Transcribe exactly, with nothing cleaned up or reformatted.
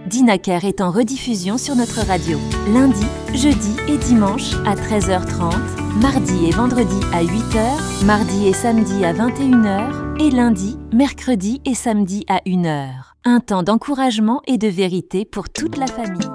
Dinaker est en rediffusion sur notre radio. Lundi, jeudi et dimanche à treize heures trente, mardi et vendredi à huit heures, mardi et samedi à vingt et une heures et lundi, mercredi et samedi à une heure. Un temps d'encouragement et de vérité pour toute la famille.